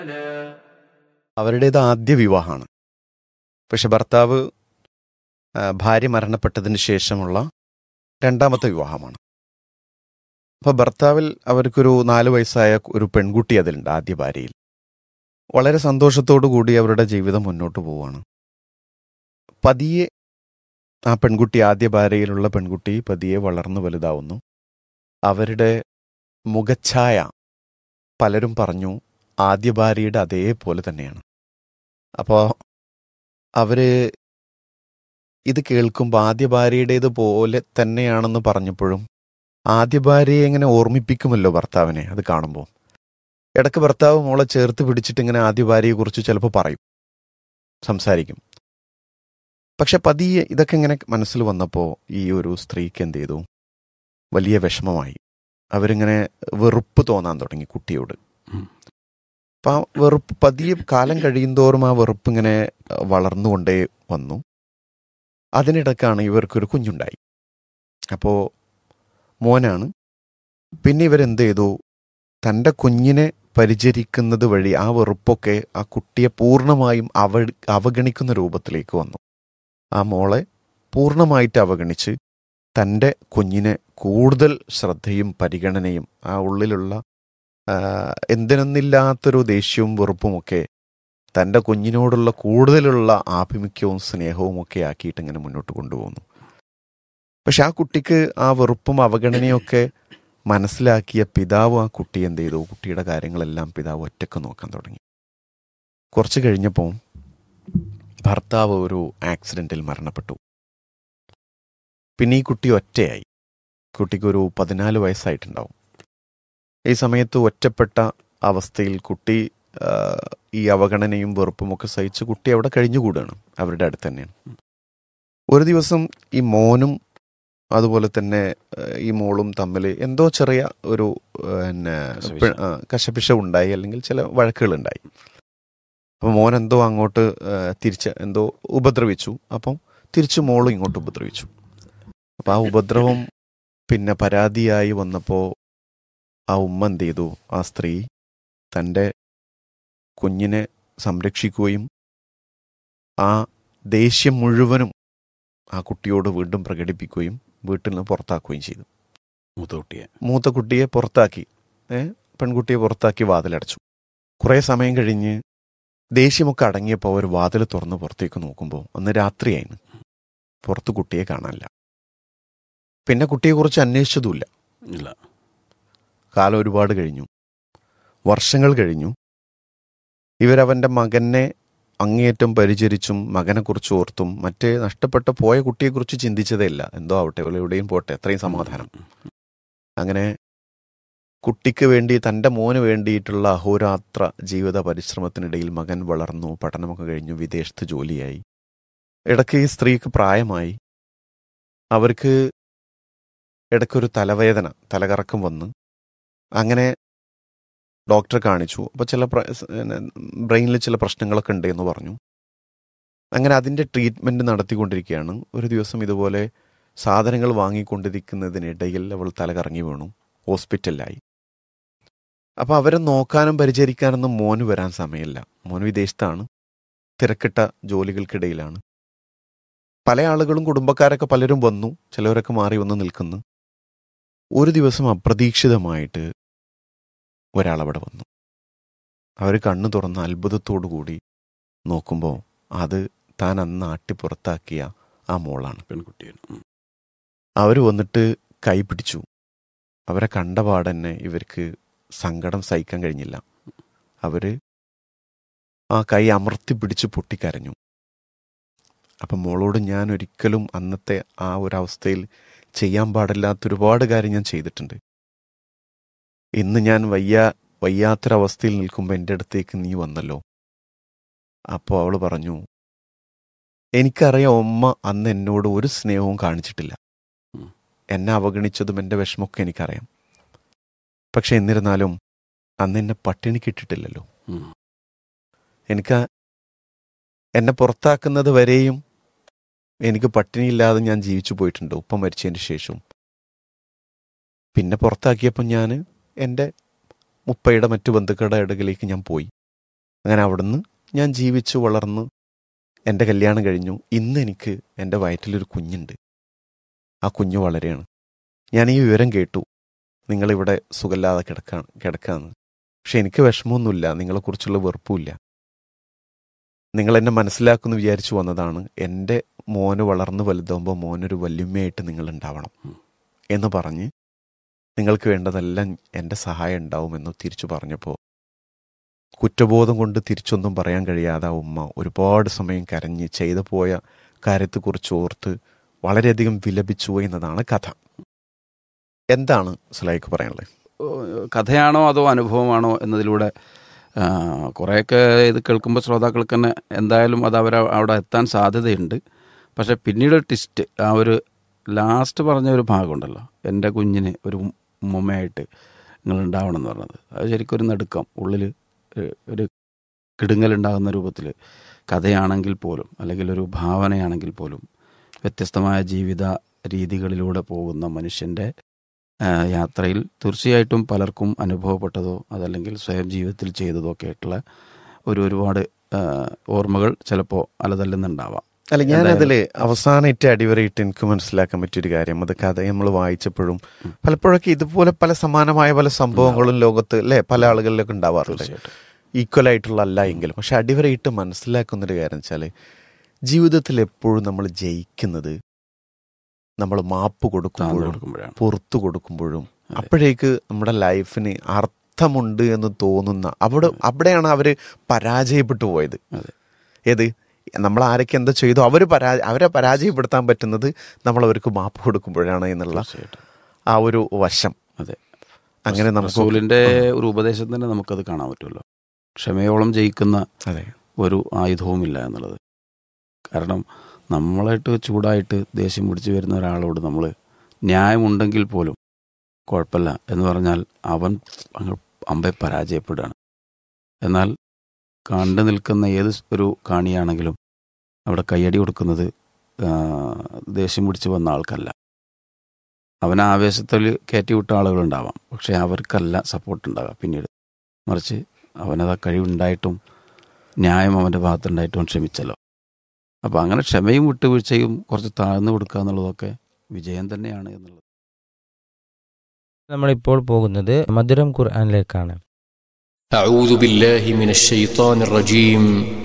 അവരുടേത് ആദ്യ വിവാഹമാണ്. പക്ഷെ ഭർത്താവ് ഭാര്യ മരണപ്പെട്ടതിന് ശേഷമുള്ള രണ്ടാമത്തെ വിവാഹമാണ്. അപ്പോൾ ഭർത്താവിൽ അവർക്കൊരു 4 വയസ്സായ ഒരു പെൺകുട്ടി അതിലുണ്ട് ആദ്യ ഭാര്യയിൽ. വളരെ സന്തോഷത്തോടു കൂടി അവരുടെ ജീവിതം മുന്നോട്ട് പോവുകയാണ്. പതിയെ ആ പെൺകുട്ടി, ആദ്യ ഭാര്യയിലുള്ള പെൺകുട്ടി പതിയെ വളർന്നു വലുതാവുന്നു. അവരുടെ മുഖച്ഛായ പലരും പറഞ്ഞു ആദ്യ ഭാര്യയുടെ അതേപോലെ തന്നെയാണ്. അപ്പോൾ അവർ ഇത് കേൾക്കുമ്പോൾ ആദ്യ ഭാര്യയുടേത് പോലെ തന്നെയാണെന്ന് പറഞ്ഞപ്പോഴും ആദ്യ ഭാര്യയെ ഇങ്ങനെ ഓർമ്മിപ്പിക്കുമല്ലോ ഭർത്താവിനെ. അത് കാണുമ്പോൾ ഇടയ്ക്ക് ഭർത്താവ് മോളെ ചേർത്ത് പിടിച്ചിട്ട് ഇങ്ങനെ ആദ്യ ഭാര്യയെക്കുറിച്ച് ചിലപ്പോൾ പറയും, സംസാരിക്കും. പക്ഷെ പതിയെ ഇതൊക്കെ ഇങ്ങനെ മനസ്സിൽ വന്നപ്പോൾ ഈ ഒരു സ്ത്രീക്ക് എന്ത് ചെയ്തു, വലിയ വിഷമമായി. അവരിങ്ങനെ വെറുപ്പ് തോന്നാൻ തുടങ്ങി കുട്ടിയോട്. അപ്പം ആ വെറുപ്പ് പതിയെ കാലം കഴിയുന്തോറും ആ വെറുപ്പ് ഇങ്ങനെ വളർന്നുകൊണ്ടേ വന്നു. അതിനിടയ്ക്കാണ് ഇവർക്കൊരു കുഞ്ഞുണ്ടായി. അപ്പോൾ മോനാണ്. പിന്നെ ഇവരെന്ത് ചെയ്തു, തൻ്റെ കുഞ്ഞിനെ പരിചരിക്കുന്നത് വഴി ആ വെറുപ്പൊക്കെ ആ കുട്ടിയെ പൂർണ്ണമായും അവഗണിക്കുന്ന രൂപത്തിലേക്ക് വന്നു. ആ മോളെ പൂർണ്ണമായിട്ട് അവഗണിച്ച് തൻ്റെ കുഞ്ഞിനെ കൂടുതൽ ശ്രദ്ധയും പരിഗണനയും ആ ഉള്ളിലുള്ള എന്തിനൊന്നില്ലാത്തൊരു ദേഷ്യവും വെറുപ്പുമൊക്കെ തൻ്റെ കുഞ്ഞിനോടുള്ള കൂടുതലുള്ള ആഭിമുഖ്യവും സ്നേഹവും ഒക്കെ ആക്കിയിട്ട് ഇങ്ങനെ മുന്നോട്ട് കൊണ്ടുപോകുന്നു. പക്ഷെ ആ കുട്ടിക്ക് ആ വെറുപ്പും അവഗണനയും ഒക്കെ മനസ്സിലാക്കിയ പിതാവ് ആ കുട്ടി എന്ത് ചെയ്തു, കുട്ടിയുടെ കാര്യങ്ങളെല്ലാം പിതാവ് ഒറ്റക്ക് നോക്കാൻ തുടങ്ങി. കുറച്ച് കഴിഞ്ഞപ്പോൾ ഭർത്താവ് ഒരു ആക്സിഡൻറ്റിൽ മരണപ്പെട്ടു. പിന്നെ ഈ കുട്ടി ഒറ്റയായി. കുട്ടിക്കൊരു 14 വയസ്സായിട്ടുണ്ടാവും. ഈ സമയത്ത് ഒറ്റപ്പെട്ട അവസ്ഥയിൽ കുട്ടി ഈ അവഗണനയും വെറുപ്പുമൊക്കെ സഹിച്ച് കുട്ടി അവിടെ കഴിഞ്ഞുകൂടുകയാണ്, അവരുടെ അടുത്ത് തന്നെയാണ്. ഒരു ദിവസം ഈ മോനും അതുപോലെ തന്നെ ഈ മോളും തമ്മിൽ എന്തോ ചെറിയ ഒരു കശപിശ ഉണ്ടായി, അല്ലെങ്കിൽ ചില വഴക്കുകളുണ്ടായി. അപ്പം മോൻ എന്തോ അങ്ങോട്ട് എന്തോ ഉപദ്രവിച്ചു. അപ്പം തിരിച്ച് മോളും ഇങ്ങോട്ട് ഉപദ്രവിച്ചു. അപ്പം ആ ഉപദ്രവം പിന്നെ പരാതിയായി വന്നപ്പോൾ ആ ഉമ്മ എന്ത് ചെയ്തു, ആ സ്ത്രീ തൻ്റെ കുഞ്ഞിനെ സംരക്ഷിക്കുകയും ആ ദേഷ്യം മുഴുവനും ആ കുട്ടിയോട് വീണ്ടും പ്രകടിപ്പിക്കുകയും വീട്ടിൽ നിന്ന് പുറത്താക്കുകയും ചെയ്തു. മൂത്ത കുട്ടിയെ പുറത്താക്കി, പെൺകുട്ടിയെ പുറത്താക്കി വാതിലടച്ചു. കുറേ സമയം കഴിഞ്ഞ് ദേഷ്യമൊക്കെ അടങ്ങിയപ്പോൾ അവർ വാതിൽ തുറന്ന് പുറത്തേക്ക് നോക്കുമ്പോൾ അന്ന് രാത്രിയായിരുന്നു. പുറത്ത് കുട്ടിയെ കാണാനില്ല. പിന്നെ കുട്ടിയെക്കുറിച്ച് അന്വേഷിച്ചതുമില്ല. കാലം ഒരുപാട് കഴിഞ്ഞു, വർഷങ്ങൾ കഴിഞ്ഞു. ഇവരവൻ്റെ മകനെ അങ്ങേയറ്റം പരിചരിച്ചും മകനെക്കുറിച്ച് ഓർത്തും മറ്റേ നഷ്ടപ്പെട്ട പോയ കുട്ടിയെക്കുറിച്ച് ചിന്തിച്ചതേ ഇല്ല. എന്തോ ആവട്ടെ, എവിടെയും പോട്ടെ, അത്രയും സമാധാനം. അങ്ങനെ കുട്ടിക്ക് വേണ്ടി, തൻ്റെ മോന് വേണ്ടിയിട്ടുള്ള അഹോരാത്ര ജീവിത പരിശ്രമത്തിനിടയിൽ മകൻ വളർന്നു, പഠനമൊക്കെ കഴിഞ്ഞു, വിദേശത്ത് ജോലിയായി. ഇടയ്ക്ക് ഈ സ്ത്രീക്ക് പ്രായമായി. അവർക്ക് ഇടയ്ക്കൊരു തലവേദന, തലകറക്കം വന്ന് അങ്ങനെ ഡോക്ടറെ കാണിച്ചു. അപ്പോൾ ചില ബ്രെയിനിൽ ചില പ്രശ്നങ്ങളൊക്കെ ഉണ്ട് എന്ന് പറഞ്ഞു. അങ്ങനെ അതിൻ്റെ ട്രീറ്റ്മെൻറ്റ് നടത്തിക്കൊണ്ടിരിക്കുകയാണ്. ഒരു ദിവസം ഇതുപോലെ സാധനങ്ങൾ വാങ്ങിക്കൊണ്ടിരിക്കുന്നതിനിടയിൽ അവൾ തലകറങ്ങി വീണു, ഹോസ്പിറ്റലിലായി. അപ്പോൾ അവരെ നോക്കാനും പരിചരിക്കാനൊന്നും മോന് വരാൻ സമയമില്ല. മോൻ വിദേശത്താണ്, തിരക്കിട്ട ജോലികൾക്കിടയിലാണ്. പല ആളുകളും കുടുംബക്കാരൊക്കെ പലരും വന്നു, ചിലവരൊക്കെ മാറി വന്ന് നിൽക്കുന്നു. ഒരു ദിവസം അപ്രതീക്ഷിതമായിട്ട് ഒരാളവിടെ വന്നു. അവർ കണ്ണു തുറന്ന് അത്ഭുതത്തോടു കൂടി നോക്കുമ്പോൾ അത് താൻ അന്ന് ആട്ടി പുറത്താക്കിയ ആ മോളാണ്, പെൺകുട്ടിയാണ്. അവർ വന്നിട്ട് കൈ പിടിച്ചു. അവരെ കണ്ട പാടന്നെ ഇവർക്ക് സങ്കടം സഹിക്കാൻ കഴിഞ്ഞില്ല. അവർ ആ കൈ അമർത്തി പിടിച്ച് പൊട്ടിക്കരഞ്ഞു. അപ്പം മോളോട്, ഞാൻ ഒരിക്കലും അന്നത്തെ ആ ഒരവസ്ഥയിൽ ചെയ്യാൻ പാടില്ലാത്ത ഒരുപാട് കാര്യം ഞാൻ ചെയ്തിട്ടുണ്ട്. ഇന്ന് ഞാൻ വയ്യാത്തൊരവസ്ഥയിൽ നിൽക്കുമ്പോൾ എൻ്റെ അടുത്തേക്ക് നീ വന്നല്ലോ. അപ്പോൾ അവൾ പറഞ്ഞു, എനിക്കറിയാം ഉമ്മ അന്ന് എന്നോട് ഒരു സ്നേഹവും കാണിച്ചിട്ടില്ല. എന്നെ അവഗണിച്ചതും എൻ്റെ വിഷമമൊക്കെ എനിക്കറിയാം. പക്ഷെ എന്നിരുന്നാലും അന്ന് എന്നെ പട്ടിണിക്കിട്ടിട്ടില്ലല്ലോ. എന്നെ പുറത്താക്കുന്നത് വരെയും എനിക്ക് പട്ടിണിയില്ലാതെ ഞാൻ ജീവിച്ചു പോയിട്ടുണ്ട്, ഉപ്പ മരിച്ചതിന് ശേഷം. പിന്നെ പുറത്താക്കിയപ്പോൾ ഞാൻ എൻ്റെ ഉപ്പയുടെ മറ്റു ബന്ധുക്കളുടെ അടുക്കലേക്ക് ഞാൻ പോയി. അങ്ങനെ അവിടുന്ന് ഞാൻ ജീവിച്ചു വളർന്ന് എൻ്റെ കല്യാണം കഴിഞ്ഞു. ഇന്ന് എനിക്ക് എൻ്റെ വയറ്റിലൊരു കുഞ്ഞുണ്ട്. ആ കുഞ്ഞ് വളരെയാണ്. ഞാൻ ഈ വിവരം കേട്ടു, നിങ്ങളിവിടെ സുഖമില്ലാതെ കിടക്കാന്ന്. പക്ഷെ എനിക്ക് വിഷമമൊന്നുമില്ല, നിങ്ങളെക്കുറിച്ചുള്ള വെറുപ്പുമില്ല. നിങ്ങളെന്നെ മനസ്സിലാക്കുമെന്ന് വിചാരിച്ചു വന്നതാണ്. എൻ്റെ മോന് വളർന്ന് വലുതാകുമ്പോൾ മോനൊരു വല്യമ്മയായിട്ട് നിങ്ങളുണ്ടാവണം എന്ന് പറഞ്ഞ് നിങ്ങൾക്ക് വേണ്ടതെല്ലാം എൻ്റെ സഹായം ഉണ്ടാവുമെന്ന് തിരിച്ചു പറഞ്ഞപ്പോൾ കുറ്റബോധം കൊണ്ട് തിരിച്ചൊന്നും പറയാൻ കഴിയാതെ ആ ഉമ്മ ഒരുപാട് സമയം കരഞ്ഞ് ചെയ്തു പോയ കാര്യത്തെക്കുറിച്ച് ഓർത്ത് വളരെയധികം വിലപിച്ചു എന്നതാണ് കഥ. എന്താണ് സുലൈഖ് പറയാനുള്ളത്? കഥയാണോ അതോ അനുഭവമാണോ എന്നതിലൂടെ കുറേയൊക്കെ ഇത് കേൾക്കുമ്പോൾ ശ്രോതാക്കൾക്ക് തന്നെ എന്തായാലും അത് അവിടെ എത്താൻ സാധ്യതയുണ്ട്. പക്ഷേ പിന്നീട് ട്വിസ്റ്റ്, ആ ഒരു ലാസ്റ്റ് പറഞ്ഞ ഒരു ഭാഗമുണ്ടല്ലോ, എൻ്റെ കുഞ്ഞിന് ഒരു ഉമ്മയായിട്ട് നിങ്ങളുണ്ടാവണം എന്ന് പറഞ്ഞത്, അത് ശരിക്കും ഒരു നടുക്കം, ഉള്ളിൽ ഒരു കിടുങ്ങലുണ്ടാകുന്ന രൂപത്തിൽ കഥയാണെങ്കിൽ പോലും അല്ലെങ്കിൽ ഒരു ഭാവനയാണെങ്കിൽ പോലും വ്യത്യസ്തമായ ജീവിത രീതികളിലൂടെ പോകുന്ന മനുഷ്യൻ്റെ യാത്രയിൽ തീർച്ചയായിട്ടും പലർക്കും അനുഭവപ്പെട്ടതോ അതല്ലെങ്കിൽ സ്വയം ജീവിതത്തിൽ ചെയ്തതോ ഒക്കെ ആയിട്ടുള്ള ഒരുപാട് ഓർമ്മകൾ ചിലപ്പോൾ അലതല്ലുന്നുണ്ടാവാം. അല്ല, ഞാനതിൽ അവസാനമായിട്ട് അടിവരയിട്ട് എനിക്ക് മനസ്സിലാക്കാൻ പറ്റിയൊരു കാര്യം, അത് കഥ നമ്മൾ വായിച്ചപ്പോഴും പലപ്പോഴൊക്കെ ഇതുപോലെ പല സമാനമായ പല സംഭവങ്ങളും ലോകത്ത് അല്ലേ പല ആളുകളിലൊക്കെ ഉണ്ടാവാറുണ്ട്, ഈക്വലായിട്ടുള്ള അല്ല എങ്കിലും. പക്ഷെ അടിവരയിട്ട് മനസ്സിലാക്കുന്നൊരു കാര്യം വെച്ചാൽ ജീവിതത്തിൽ എപ്പോഴും നമ്മൾ ജയിക്കുന്നത് നമ്മൾ മാപ്പ് കൊടുക്കുമ്പോഴും പുറത്തു കൊടുക്കുമ്പോഴും അപ്പോഴേക്ക് നമ്മുടെ ലൈഫിന് അർത്ഥമുണ്ട് എന്ന് തോന്നുന്ന അവിടെയാണ് അവർ പരാജയപ്പെട്ടു പോയത്. ഏത് നമ്മൾ ആരൊക്കെ എന്താ ചെയ്തോ അവരെ പരാജയപ്പെടുത്താൻ പറ്റുന്നത് നമ്മൾ അവർക്ക് മാപ്പ് കൊടുക്കുമ്പോഴാണ് എന്നുള്ള ആ ഒരു വശം. അതെ, അങ്ങനെ റസൂലിന്റെ ഒരു ഉപദേശം തന്നെ നമുക്കത് കാണാൻ പറ്റുമല്ലോ. ക്ഷമയോളം ജയിക്കുന്ന ഒരു ആയുധവുമില്ല എന്നുള്ളത്. കാരണം നമ്മളായിട്ട് ചൂടായിട്ട് ദേഷ്യം പിടിച്ച് വരുന്ന ഒരാളോട് നമ്മൾ ന്യായമുണ്ടെങ്കിൽ പോലും കുഴപ്പമില്ല എന്ന് പറഞ്ഞാൽ അവൻ അമ്പെ പരാജയപ്പെടുകയാണ്. എന്നാൽ കണ്ടു നിൽക്കുന്ന ഏത് ഒരു കാണിയാണെങ്കിലും അവിടെ കയ്യടി കൊടുക്കുന്നത് ദേഷ്യം പിടിച്ച് വന്ന ആൾക്കല്ല. അവൻ ആവേശത്തിൽ കയറ്റിവിട്ട ആളുകളുണ്ടാവാം, പക്ഷേ അവർക്കല്ല സപ്പോർട്ട് ഉണ്ടാവുക പിന്നീട്. മറിച്ച് അവനത് കഴിവുണ്ടായിട്ടും ന്യായം അവൻ്റെ ഭാഗത്തുണ്ടായിട്ടും അവൻ ക്ഷമിച്ചല്ലോ. അപ്പോൾ അങ്ങനെ ക്ഷമയും വിട്ടുവീഴ്ചയും കുറച്ച് താഴ്ന്നു കൊടുക്കുക എന്നുള്ളതൊക്കെ വിജയം തന്നെയാണ് എന്നുള്ളത്. നമ്മളിപ്പോൾ പോകുന്നത് മധുരം ഖുർആനിലേക്കാണ്. أعوذ بالله من الشيطان الرجيم